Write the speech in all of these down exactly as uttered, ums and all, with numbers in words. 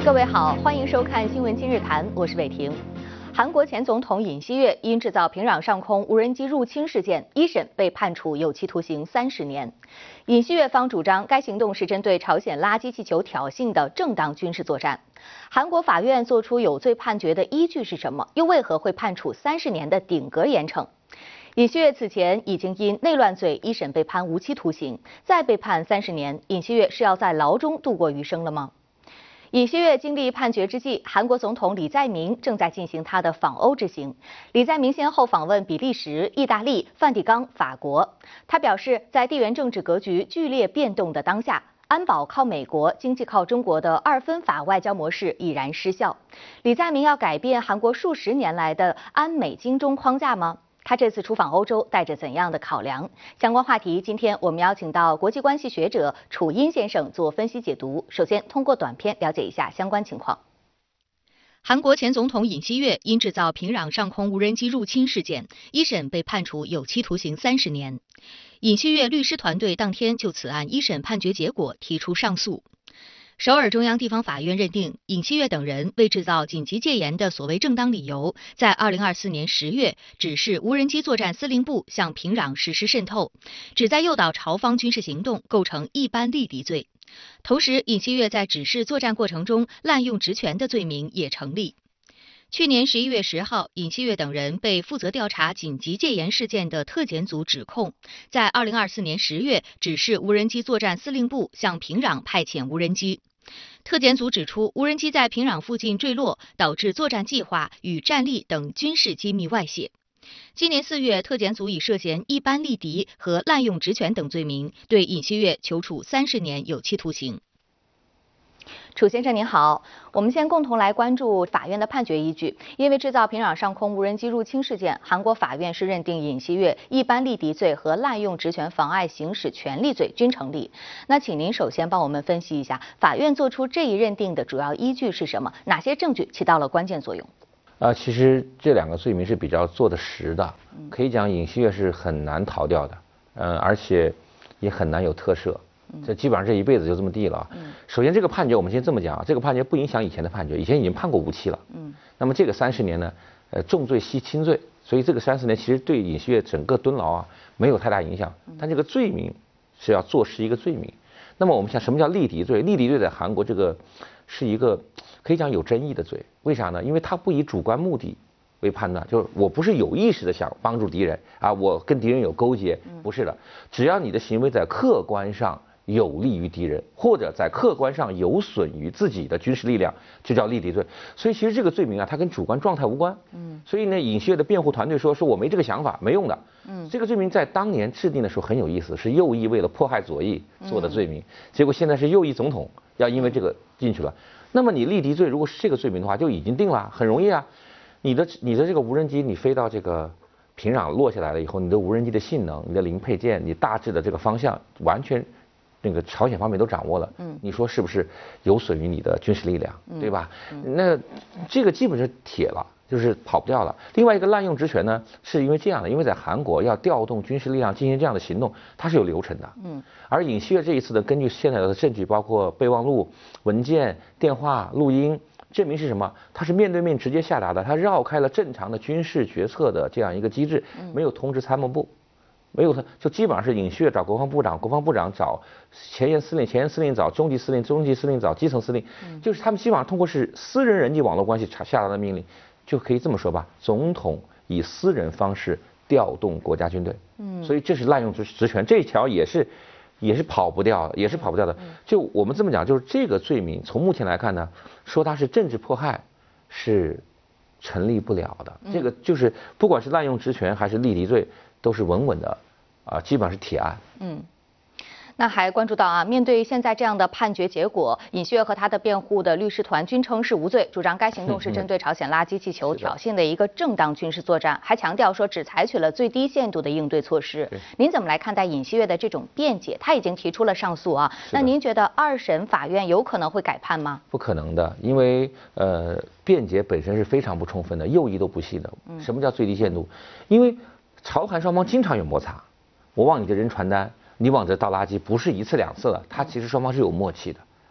各位好，欢迎收看《新闻今日谈》，我是伟婷。韩国前总统尹锡悦因制造平壤上空无人机入侵事件，一审被判处有期徒刑三十年。尹锡悦方主张该行动是针对朝鲜垃圾气球挑衅的正当军事作战。韩国法院作出有罪判决的依据是什么？又为何会判处三十年的顶格严惩？尹锡悦此前已经因内乱罪一审被判无期徒刑，再被判三十年。尹锡悦是要在牢中度过余生了吗？尹锡悦经历判决之际，韩国总统李在明正在进行他的访欧之行。李在明先后访问比利时、意大利、梵蒂冈、法国。他表示，在地缘政治格局剧烈变动的当下，安保靠美国、经济靠中国的二分法外交模式已然失效。李在明要改变韩国数十年来的安美经中框架吗？他这次出访欧洲带着怎样的考量？相关话题，今天我们邀请到国际关系学者楚音先生做分析解读。首先，通过短片了解一下相关情况。韩国前总统尹锡悦因制造平壤上空无人机入侵事件，一审被判处有期徒刑三十年。尹锡悦律师团队当天就此案一审判决结果提出上诉。首尔中央地方法院认定，尹锡悦等人为制造紧急戒严的所谓正当理由，在二零二四年十月指示无人机作战司令部向平壤实施渗透，旨在诱导朝方军事行动，构成一般利敌罪。同时，尹锡悦在指示作战过程中滥用职权的罪名也成立。去年十一月十号，尹锡悦等人被负责调查紧急戒严事件的特检组指控，在二零二四年十月指示无人机作战司令部向平壤派遣无人机。特检组指出，无人机在平壤附近坠落，导致作战计划与战力等军事机密外泄。今年四月，特检组以涉嫌一般利敌和滥用职权等罪名，对尹锡悦求处三十年有期徒刑。楚先生您好，我们先共同来关注法院的判决依据。因为制造平壤上空无人机入侵事件，韩国法院是认定尹锡悦一般利敌罪和滥用职权妨碍行使权利罪均成立。那请您首先帮我们分析一下，法院做出这一认定的主要依据是什么？哪些证据起到了关键作用？ 啊，其实这两个罪名是比较做得实的，可以讲尹锡悦是很难逃掉的，嗯，而且也很难有特赦。这基本上这一辈子就这么地了。嗯，首先这个判决我们先这么讲，这个判决不影响以前的判决，以前已经判过无期了。嗯，那么这个三十年呢，呃，重罪系轻罪，所以这个三十年其实对尹锡悦整个蹲牢啊没有太大影响。但这个罪名是要坐实一个罪名。那么我们想，什么叫利敌罪？利敌罪在韩国这个是一个可以讲有争议的罪，为啥呢？因为它不以主观目的为判断，就是我不是有意识的想帮助敌人啊，我跟敌人有勾结，不是的，只要你的行为在客观上有利于敌人，或者在客观上有损于自己的军事力量，就叫利敌罪。所以其实这个罪名啊，它跟主观状态无关。嗯，所以呢，尹锡悦的辩护团队说，说我没这个想法，没用的。嗯，这个罪名在当年制定的时候很有意思，是右翼为了迫害左翼做的罪名，嗯、结果现在是右翼总统要因为这个进去了。那么你利敌罪如果是这个罪名的话，就已经定了，很容易啊。你的你的这个无人机，你飞到这个平壤落下来了以后，你的无人机的性能、你的零配件、你大致的这个方向完全。那个朝鲜方面都掌握了，嗯，你说是不是有损于你的军事力量，嗯、对吧？嗯、那这个基本是铁了，就是跑不掉了。另外一个滥用职权呢，是因为这样的，因为在韩国要调动军事力量进行这样的行动，它是有流程的，嗯。而尹锡悦这一次呢，根据现在的证据，包括备忘录、文件、电话、录音，证明是什么？他是面对面直接下达的，他绕开了正常的军事决策的这样一个机制，没有通知参谋部。没有他，就基本上是尹锡悦找国防部长，国防部长找前沿司令，前沿司令找中级司令，中级司令找基层司令，嗯、就是他们基本上通过是私人人际网络关系下达的命令，就可以这么说吧，总统以私人方式调动国家军队，嗯，所以这是滥用职职权，这一条也是也是跑不掉的，也是跑不掉的。就我们这么讲，就是这个罪名从目前来看呢，说它是政治迫害是成立不了的，这个就是不管是滥用职权还是利敌罪。都是稳稳的，啊，基本上是铁案。嗯， 那还关注到啊，面对现在这样的判决结果，尹锡悦和他的辩护的律师团均称是无罪，主张该行动是针对朝鲜垃圾气球挑衅的一个正当军事作战，还强调说只采取了最低限度的应对措施。您怎么来看待尹锡悦的这种辩解？他已经提出了上诉啊，那您觉得二审法院有可能会改判吗？ 不可能的，因为呃，辩解本身是非常不充分的，右翼都不信的。什么叫最低限度？因为朝韩双方经常有摩擦，我往你这扔传单，你往这倒垃圾，不是一次两次了，它其实双方是有默契的。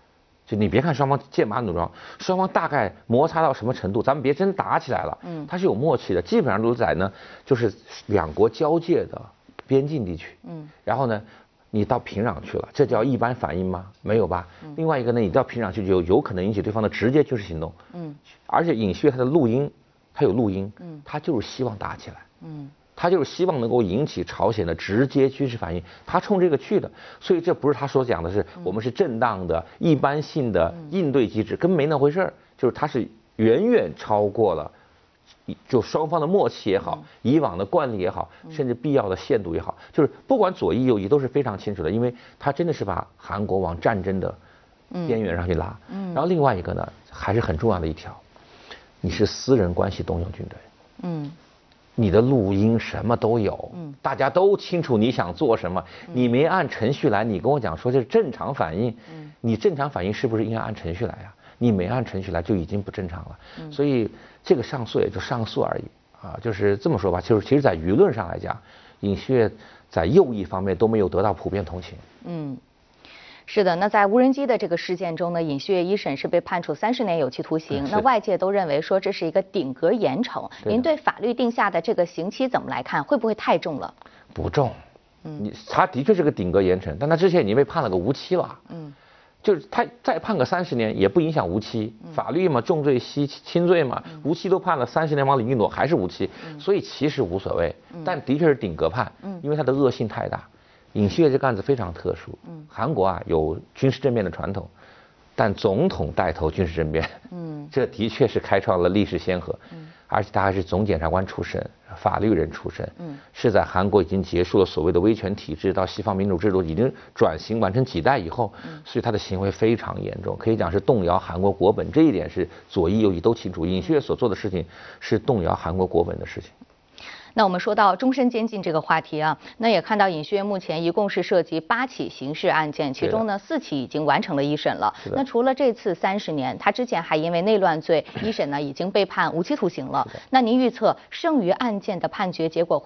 就你别看双方剑拔弩张，双方大概摩擦到什么程度，咱们别真打起来了，嗯，它是有默契的，基本上都在呢，就是两国交界的边境地区，嗯，然后呢，你到平壤去了，这叫一般反应吗？没有吧。嗯、另外一个呢，你到平壤去就有可能引起对方的直接军事行动，嗯，而且尹锡悦他的录音，他有录音，嗯，他就是希望打起来，嗯。他就是希望能够引起朝鲜的直接军事反应，他冲这个去的，所以这不是他所讲的是我们是正当的、一般性的应对机制，根本没那回事儿，就是他是远远超过了，就双方的默契也好，以往的惯例也好，甚至必要的限度也好，就是不管左翼右翼都是非常清楚的，因为他真的是把韩国往战争的边缘上去拉。然后另外一个呢，还是很重要的一条，你是私人关系动用军队，嗯。你的录音什么都有，嗯，大家都清楚你想做什么，嗯、你没按程序来，你跟我讲说这是正常反应，嗯，你正常反应是不是应该按程序来呀？你没按程序来就已经不正常了，嗯，所以这个上诉也就上诉而已啊，就是这么说吧，就是其实在舆论上来讲，尹锡悦在右翼方面都没有得到普遍同情，嗯。 是的，那在无人机的这个事件中呢，尹锡悦一审是被判处三十年有期徒刑。那外界都认为说这是一个顶格严惩。您对法律定下的这个刑期怎么来看？会不会太重了？ 不重，嗯，你他的确是个顶格严惩，但他之前已经被判了个无期了，嗯，就是他再判个三十年也不影响无期。法律嘛，重罪轻轻罪嘛，无期都判了，三十年往里一挪还是无期，所以其实无所谓。但的确是顶格判，因为他的恶性太大。尹锡悦这个案子非常特殊，嗯，韩国啊有军事政变的传统，但总统带头军事政变，嗯，这的确是开创了历史先河，嗯，而且他还是总检察官出身，法律人出身，嗯，是在韩国已经结束了所谓的威权体制，到西方民主制度已经转型完成几代以后，嗯，所以他的行为非常严重，可以讲是动摇韩国国本，这一点是左翼右翼都清楚，尹锡悦所做的事情是动摇韩国国本的事情。 那我们说到终身监禁这个话题啊，那也看到尹锡悦目前一共是涉及八起刑事案件，其中呢四起已经完成了一审了。那除了这次三十年，他之前还因为内乱罪一审呢已经被判无期徒刑了。那您预测剩余案件的判决结果